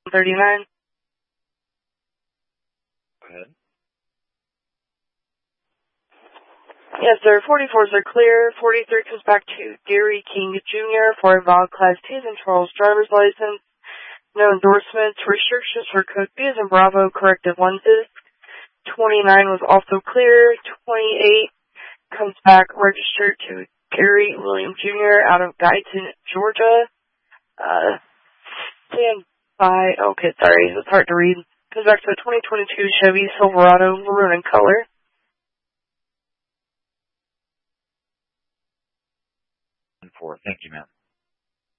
39. Go ahead. Yes, sir. 44s are clear. 43 comes back to Gary King Jr. for a valid Class 2 and Charles driver's license. No endorsements. Restrictions for code B as in Bravo, corrected 1 disc. 29 was also clear. 28 comes back registered to Gary William Jr. out of Guyton, Georgia. Stand by. Okay, sorry. It's hard to read. Comes back to a 2022 Chevy Silverado, maroon in color. 4. Thank you, ma'am.